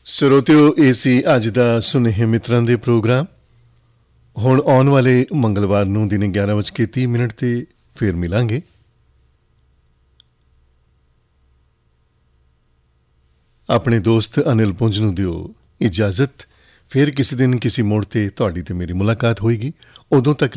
ਸਰੋਤਿਓ, ਇਹ ਸੀ ਅੱਜ ਦਾ ਸੁਨੇਹੇ ਮਿੱਤਰਾਂ ਦੇ ਪ੍ਰੋਗਰਾਮ। ਹੁਣ ਆਉਣ ਵਾਲੇ ਮੰਗਲਵਾਰ ਨੂੰ ਦਿਨੇ 11:30 ਤੇ ਫੇਰ ਮਿਲਾਂਗੇ। ਆਪਣੇ ਦੋਸਤ ਅਨਿਲ ਪੁੰਜ ਨੂੰ ਦਿਓ ਇਜਾਜ਼ਤ। ਫਿਰ ਕਿਸੇ ਦਿਨ ਕਿਸੇ ਮੋੜ ਤੇ ਤੁਹਾਡੀ ਤੇ ਮੇਰੀ ਮੁਲਾਕਾਤ ਹੋਏਗੀ। ਉਦੋਂ ਤੱਕ